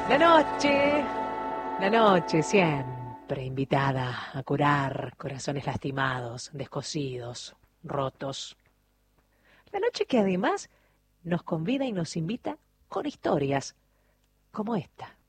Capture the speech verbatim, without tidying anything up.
La noche, la noche siempre invitada a curar corazones lastimados, descosidos, rotos. La noche que además nos convida y nos invita con historias como esta.